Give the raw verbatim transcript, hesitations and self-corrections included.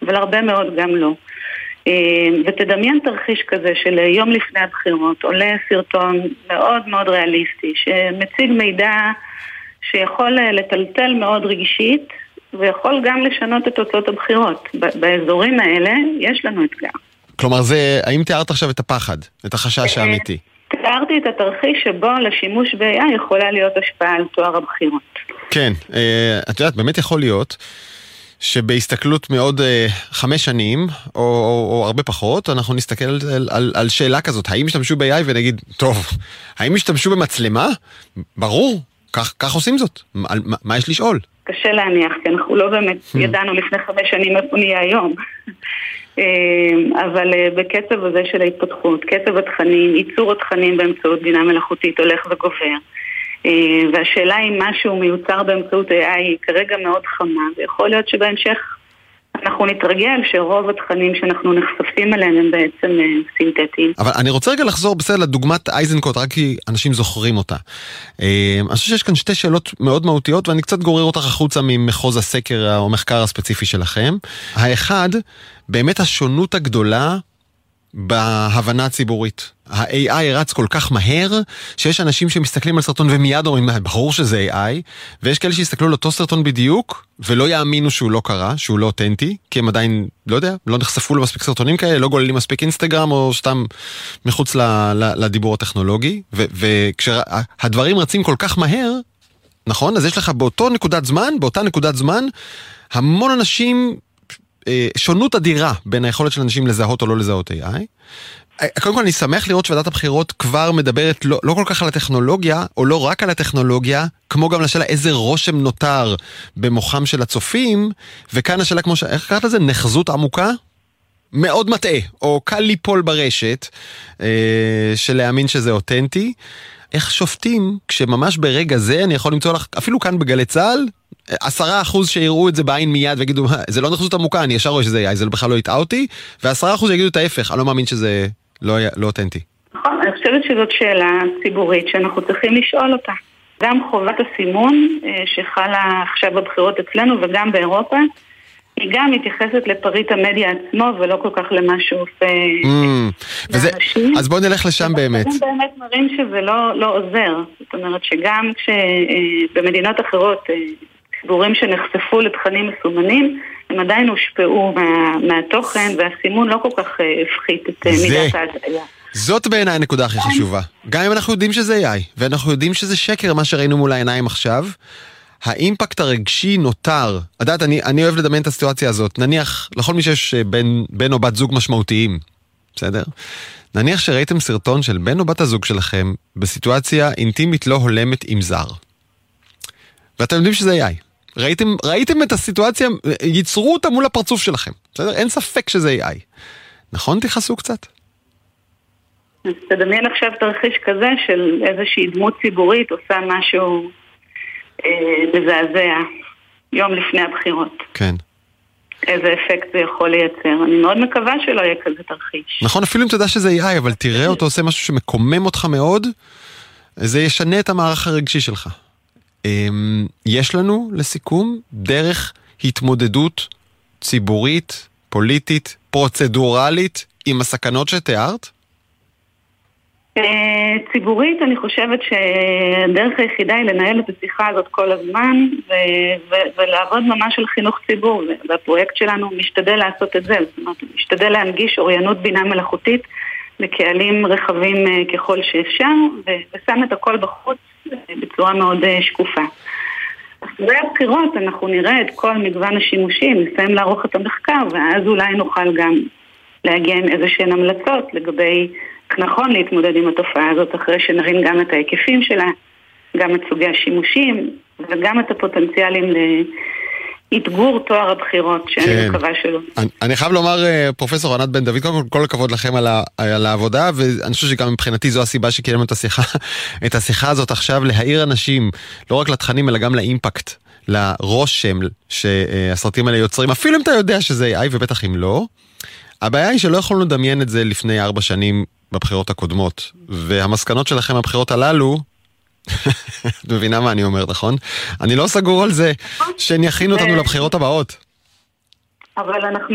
אבל הרבה מאוד גם לא. ותדמיין תרחיש כזה של יום לפני הבחירות, עולה סרטון מאוד מאוד ריאליסטי, שמציג מידע שיכול לטלטל מאוד רגשית, ויכול גם לשנות את תוצאות הבחירות. באזורים האלה יש לנו אתגר. כלומר, זה, האם תיארת עכשיו את הפחד, את החשש האמיתי? תיארתי את התרחיש שבו לשימוש ב-איי איי יכולה להיות השפעה על תואר הבחירות. כן, את יודעת, באמת יכול להיות שבהסתכלות מאוד חמש שנים, או, או, או הרבה פחות, אנחנו נסתכל על, על, על שאלה כזאת, האם השתמשו ב-איי איי ונגיד, טוב, האם השתמשו במצלמה? ברור, כך, כך עושים זאת. מה, מה יש לשאול? קשה להניח, כי אנחנו לא באמת ידענו לפני חמש שנים איפה נהיה היום. אבל בקצב הזה של ההתפתחות, קצב התכנים, ייצור התכנים באמצעות בינה מלאכותית הולך וגובר. והשאלה אם משהו מיוצר באמצעות איי איי היא כרגע מאוד חמה, ויכול להיות שבהמשך אנחנו נתרגל שרוב התכנים שאנחנו נחשפים אליהם הם בעצם סינתטיים. אבל אני רוצה רגע לחזור בסדר לדוגמת אייזנקוט, רק כי אנשים זוכרים אותה. אני חושב שיש כאן שתי שאלות מאוד מהותיות, ואני קצת גורר אותך החוצה ממחוז הסקר או מחקר הספציפי שלכם. האחד, באמת השונות הגדולה בהבנה הציבורית. ה-איי איי רץ כל כך מהר, שיש אנשים שמסתכלים על סרטון ומיד אומרים, ברור שזה איי איי, ויש כאלה שיסתכלו על אותו סרטון בדיוק, ולא יאמינו שהוא לא קרה, שהוא לא אותנטי, כי הם עדיין, לא יודע, לא נחשפו למספיק סרטונים כאלה, לא גוללים מספיק אינסטגרם, או סתם מחוץ לדיבור הטכנולוגי, וכשהדברים רצים כל כך מהר, נכון? אז יש לך באותו נקודת זמן, באותה נקודת זמן, המון אנשים שונות אדירה בין היכולת של אנשים לזהות או לא לזהות איי איי. קודם כל אני שמח לראות שוועדת הבחירות כבר מדברת לא, לא כל כך על הטכנולוגיה, או לא רק על הטכנולוגיה, כמו גם לשאלה איזה רושם נותר במוחם של הצופים, וכאן השאלה כמו ש... איך קראת לזה? נחזות עמוקה? מאוד מטעה, או קל ליפול ברשת, אה, של להאמין שזה אותנטי. איך שופטים כשממש ברגע זה אני יכול למצוא לך, אפילו כאן בגלי צהל, עשרה אחוז שיראו את זה בעין מיד ויגידו, זה לא נחזות עמוקה, אני ישר רואה שזה איי איי, זה בכלל לא יטעה אותי, ועשרה אחוז יגידו את ההפך, אני לא מאמין שזה לא, לא אותנטי. נכון, אני חושבת שזאת שאלה ציבורית שאנחנו צריכים לשאול אותה. גם חובת הסימון שחלה עכשיו בבחירות אצלנו וגם באירופה, היא גם מתייחסת לפריט המדיה עצמו ולא כל כך למה שהוא עושה לאנשים. אז בואו נלך לשם באמת. אנחנו באמת מראים שזה לא, לא עוזר. זאת אומרת שגם כשבמדינות אחרות ציבורים שנחשפו לתכנים מסומנים, הם עדיין הושפעו מה, מהתוכן, והסימון לא כל כך הפחית את מידת ההטעיה. זאת בעיניי הנקודה הכי חשובה. גם אם אנחנו יודעים שזה איי איי, ואנחנו יודעים שזה שקר מה שראינו מול העיניים עכשיו, האימפקט הרגשי נותר. עדת, אני, אני אוהב לדמיין את הסיטואציה הזאת. נניח, לכל מי שיש בן, בן או בת זוג משמעותיים, בסדר? נניח שראיתם סרטון של בן או בת הזוג שלכם בסיטואציה אינטימית לא הולמת עם זר. ואתם יודעים שזה איי איי. ראיתם, ראיתם את הסיטואציה, ייצרו אותה מול הפרצוף שלכם. בסדר? אין ספק שזה איי איי. נכון? תיחסו קצת? אז תדמיין עכשיו תרחיש כזה של איזושהי דמות ציבורית עושה משהו אה, מזעזע יום לפני הבחירות. כן. איזה אפקט זה יכול לייצר. אני מאוד מקווה שלא יהיה כזה תרחיש. נכון, אפילו אם אתה יודע שזה איי איי, אבל תראה אותו עושה משהו שמקומם אותך מאוד, זה ישנה את המערך הרגשי שלך. יש לנו, לסיכום, דרך התמודדות ציבורית, פוליטית, פרוצדורלית, עם הסכנות שתיארת? ציבורית, אני חושבת שהדרך היחידה היא לנהל את השיחה הזאת כל הזמן, ולעבוד ממש על חינוך ציבור, והפרויקט שלנו משתדל לעשות את זה, זאת אומרת, משתדל להנגיש אוריינות בינה מלאכותית לקהלים רחבים ככל שאפשר, ושם את הכל בחוץ בצורה מאוד שקופה. אחרי הבחירות אנחנו נראה את כל מגוון השימושים, נסיים לערוך את המחקר, ואז אולי נוכל גם להגיע עם איזה שהן המלצות לגבי איך נכון להתמודד עם התופעה הזאת, אחרי שנראים גם את ההיקפים שלה, גם את סוגי השימושים, וגם את הפוטנציאלים להתגור תואר הבחירות, שאני כן. מקווה שלא. אני, אני חייב לומר, פרופסור ענת בן דוד, כל, כל הכבוד לכם על, ה, על העבודה, ואני חושב שגם מבחינתי זו הסיבה שקיימנו את השיחה, את השיחה הזאת עכשיו, להעיר אנשים, לא רק לתכנים, אלא גם לאימפקט, לרושם שהסרטים האלה יוצרים, אפילו אם אתה יודע שזה איי איי, ובטח אם לא. הבעיה היא שלא יכולנו לדמיין את זה לפני ארבע שנים בבחירות הקודמות, והמסקנות שלכם בבחירות הללו, את מבינה מה אני אומר, נכון? אני לא סגור על זה, שהן יכינו אותנו לבחירות הבאות. אבל אנחנו